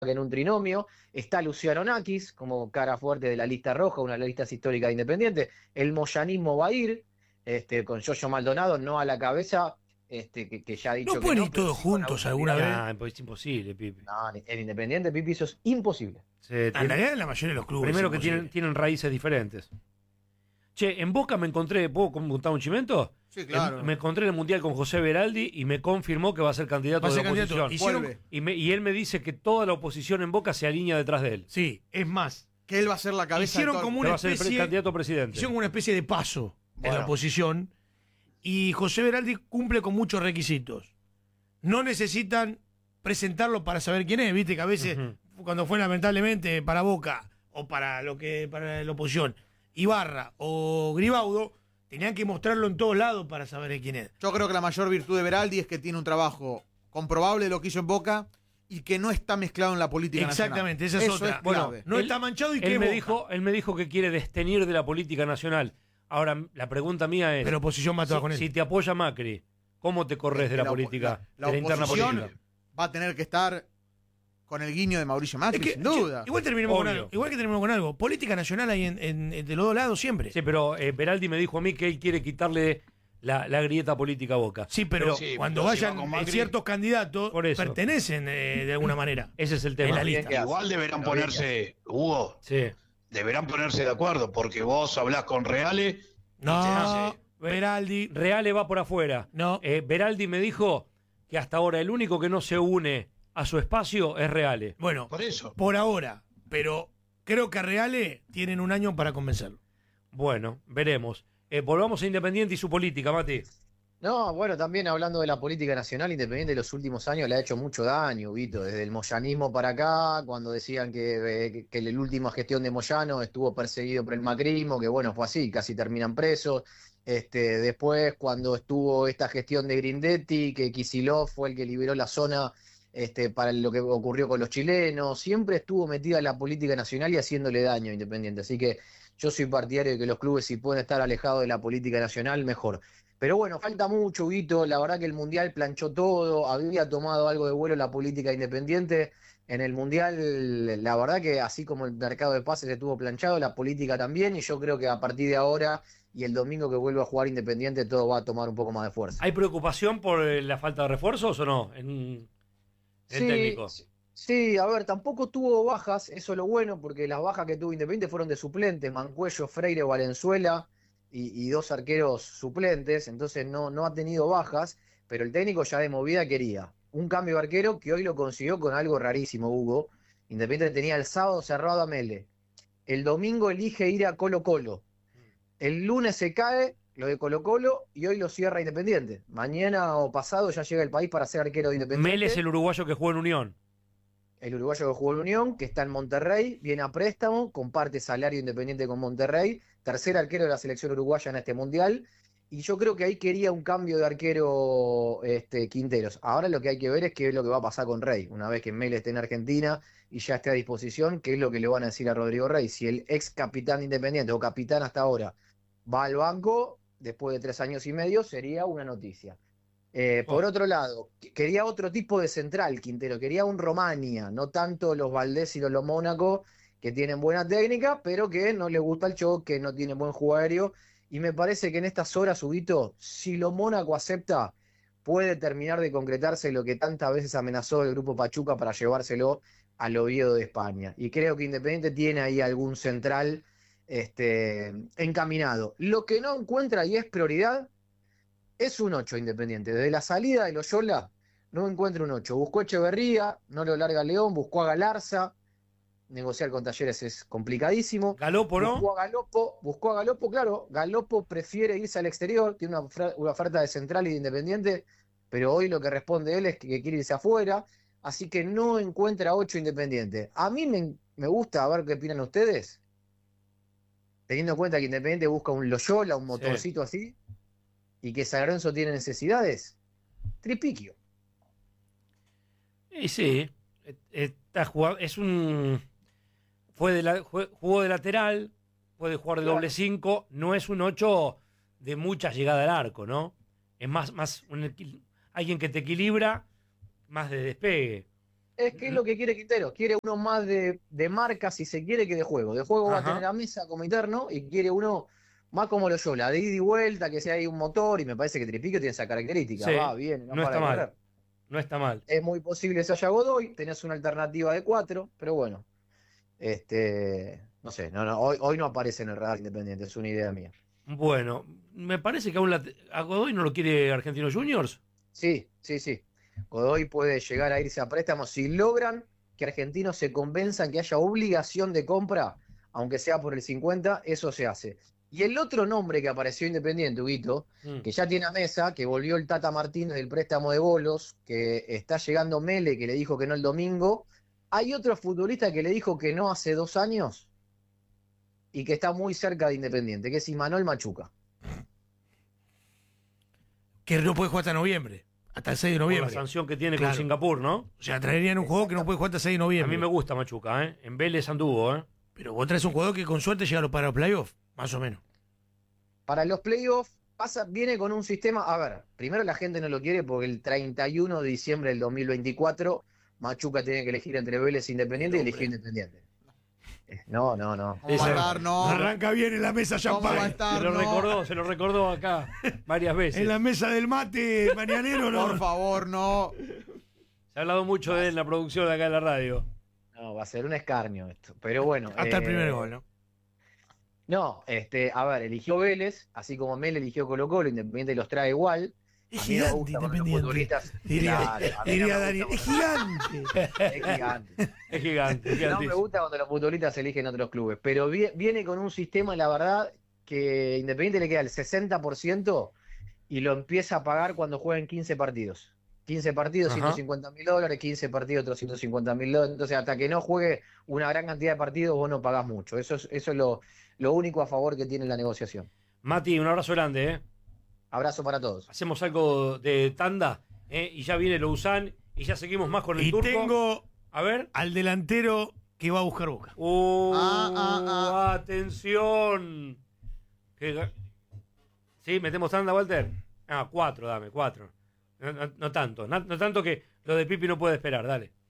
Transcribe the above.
en un trinomio, está Luciano Nakis como cara fuerte de la lista roja, una de las listas históricas de Independiente, el moyanismo va a ir, con Yoyo Maldonado, no a la cabeza, que ya ha ¿No dicho que pueden no, ir pero todos sí con juntos algún alguna vez? candidato. Ah, pues es imposible, Pipi. No, el Independiente, Pipi, eso es imposible. Se En realidad, en la mayoría de los clubes. primero es que imposible. tienen raíces diferentes. Che, en Boca me encontré, ¿puedo contar un chimento? Sí, claro. Me encontré en el Mundial con José Beraldi y me confirmó que va a ser candidato Va a de ser la candidato. oposición. Hicieron- Vuelve. Y él me dice que toda la oposición en Boca se alinea detrás de él. Sí, es más. Que él va a ser la cabeza Hicieron de todo. como Que una va a ser el especie, candidato a presidente. hicieron como una especie de paso en la Bueno. oposición. Y José Beraldi cumple con muchos requisitos. No necesitan presentarlo para saber quién es, viste que a veces, cuando fue lamentablemente para Boca o para la oposición, Ibarra o Gribaudo, tenían que mostrarlo en todos lados para saber quién es. Yo creo que la mayor virtud de Beraldi es que tiene un trabajo comprobable de lo que hizo en Boca y que no está mezclado en la política Exactamente, nacional. esa es Eso otra. clave. Bueno, No Él- está manchado y que él es me Boca. él me dijo que quiere destenir de la política nacional. Ahora, la pregunta mía es, Pero oposición va a trabajar con él. si te apoya Macri, ¿cómo te corres de la política, la de la interna oposición política? va a tener que estar con el guiño de Mauricio Macri, Es que, sin duda. igual terminemos con Obvio. algo. Igual que terminemos con algo. Política nacional hay de los dos lados siempre. Sí, pero Beraldi me dijo a mí que él quiere quitarle la grieta política a Boca. Sí, pero Sí, cuando pero si vayan va con Macri- ciertos candidatos, Por eso. pertenecen de alguna manera. Ese es el En tema. la Bien lista. que hace. Igual deberán Pero bien ponerse, Hugo, Sí. deberán ponerse de acuerdo, porque vos hablás con Reale. y te No, hace- Beraldi. Reale va por afuera. No. Beraldi me dijo que hasta ahora el único que no se une a su espacio es Reale. Bueno, Por eso. por ahora. Pero creo que a Reale tienen un año para convencerlo. Bueno, veremos. Volvamos a Independiente y su política, Mati. No, bueno, también hablando de la política nacional, Independiente de los últimos años le ha hecho mucho daño, Vito, desde el moyanismo para acá, cuando decían que la última gestión de Moyano estuvo perseguido por el macrismo, que bueno, fue así, casi terminan presos. Después, cuando estuvo esta gestión de Grindetti, que Kicillof fue el que liberó la zona para lo que ocurrió con los chilenos, siempre estuvo metida en la política nacional y haciéndole daño a Independiente. Así que yo soy partidario de que los clubes, si pueden estar alejados de la política nacional, mejor. Pero bueno, falta mucho, Vito. La verdad que el Mundial planchó todo. Había tomado algo de vuelo la política independiente. En el Mundial, la verdad que así como el mercado de pases estuvo planchado, la política también. Y yo creo que a partir de ahora y el domingo que vuelva a jugar Independiente, todo va a tomar un poco más de fuerza. ¿Hay preocupación por la falta de refuerzos o no? En el técnico. Sí, a ver, tampoco tuvo bajas, eso es lo bueno, porque las bajas que tuvo Independiente fueron de suplentes, Mancuello, Freire, Valenzuela y dos arqueros suplentes, entonces no ha tenido bajas, pero el técnico ya de movida quería un cambio de arquero que hoy lo consiguió con algo rarísimo, Hugo. Independiente tenía el sábado cerrado a Mele, el domingo elige ir a Colo Colo, el lunes se cae lo de Colo Colo y hoy lo cierra Independiente. Mañana o pasado ya llega el país para ser arquero de Independiente. Mel es el uruguayo que jugó en Unión. El uruguayo que jugó en Unión, que está en Monterrey, viene a préstamo, comparte salario Independiente con Monterrey, tercer arquero de la selección uruguaya en este mundial, y yo creo que ahí quería un cambio de arquero Quinteros. Ahora lo que hay que ver es qué es lo que va a pasar con Rey, una vez que Mel esté en Argentina y ya esté a disposición, qué es lo que le van a decir a Rodrigo Rey, si el ex capitán de Independiente o capitán hasta ahora va al banco, después de 3 años y medio, sería una noticia. Por otro lado, quería otro tipo de central, Quintero, quería un Romania, no tanto los Valdés y los Mónaco, que tienen buena técnica, pero que no les gusta el choque, no tienen buen juego aéreo, y me parece que en estas horas, Huguito, si lo Mónaco acepta, puede terminar de concretarse lo que tantas veces amenazó el grupo Pachuca para llevárselo al Oviedo de España, y creo que Independiente tiene ahí algún central encaminado. Lo que no encuentra y es prioridad es un 8 Independiente. Desde la salida de Loyola no encuentra un 8. Buscó Echeverría, no lo larga León, buscó a Galarza. Negociar con Talleres es complicadísimo. Galopo, ¿no? Buscó a Galopo, claro. Galopo prefiere irse al exterior, tiene una oferta de Central y de Independiente, pero hoy lo que responde él es que quiere irse afuera, así que no encuentra 8 Independiente. A mí me gusta, a ver qué opinan ustedes, teniendo en cuenta que Independiente busca un Loyola, un motorcito así, y que San Lorenzo tiene necesidades, Tripiquio. Y sí, está jugando, jugó de lateral, puede jugar de doble 5, no es un 8 de mucha llegada al arco, ¿no? Es más alguien que te equilibra, más de despegue. Es que es lo que quiere Quintero. Quiere uno más de marca, si se quiere, que de juego. De juego va a Ajá. tener a Mesa como interno y quiere uno más como lo yo, la de ida y vuelta, que sea ahí un motor, y me parece que Tripiquio tiene esa característica. Sí, Va bien, no para está de mal. correr. No está mal. Es muy posible que se haya Godoy, tenés una alternativa de 4, pero bueno. No sé, hoy no aparece en el radar Independiente, es una idea mía. Bueno, me parece que a Godoy no lo quiere Argentinos Juniors. Sí. Godoy puede llegar a irse a préstamo si logran que Argentinos se convenzan que haya obligación de compra, aunque sea por el 50, eso se hace. Y el otro nombre que apareció Independiente, Huguito, que ya tiene a Mesa, que volvió el Tata Martínez del préstamo de bolos, que está llegando Mele, que le dijo que no el domingo. Hay otro futbolista que le dijo que no hace 2 años y que está muy cerca de Independiente, que es Imanol Machuca. Que no puede jugar hasta noviembre. Hasta el 6 de Por la noviembre. sanción que tiene Claro. con Singapur, ¿no? O sea, traerían un jugador que no puede jugar hasta el 6 de A noviembre. mí me gusta Machuca, ¿eh? En Vélez anduvo, ¿eh? Pero vos traes un jugador que con suerte llega para los playoffs, más o menos. Para los playoffs viene con un sistema, a ver, primero la gente no lo quiere porque el 31 de diciembre del 2024 Machuca tiene que elegir entre Vélez e Independiente y eligió Independiente. No. ¿Cómo Ese- va a estar? No. Arranca bien en la mesa ¿Cómo va a champán. estar? Se lo recordó acá varias veces. En la mesa del mate mañanero, No. no. Por favor, no. Se ha hablado mucho de él en la producción de acá en la radio. No, va a ser un escarnio esto. Pero bueno. Hasta el primer gol, ¿no? No, a ver, eligió Vélez, así como Mel eligió Colo-Colo, Independiente los trae igual. Es A mí no me gigante gusta cuando los Independiente. futbolistas- Diría, Claro, a mí no diría me Daniel. gusta Es gigante. Es gigante. Es gigante, No me gigantísimo. gusta cuando los futbolistas eligen otros clubes, pero viene con un sistema, la verdad, que Independiente le queda el 60% y lo empieza a pagar cuando jueguen 15 partidos. 15 partidos, Ajá. $150.000, 15 partidos, otros $150.000. Entonces, hasta que no juegue una gran cantidad de partidos, vos no pagás mucho. Eso es lo único a favor que tiene la negociación. Mati, un abrazo grande, ¿eh? Abrazo para todos. Hacemos algo de tanda, ¿eh? Y ya viene Lousán y ya seguimos más con el Y turco. tengo A ver. al delantero que va a buscar Boca. Atención. ¿Sí? ¿Metemos tanda, Walter? 4, dame, 4. No tanto. No tanto que lo de Pipi no puede esperar, dale.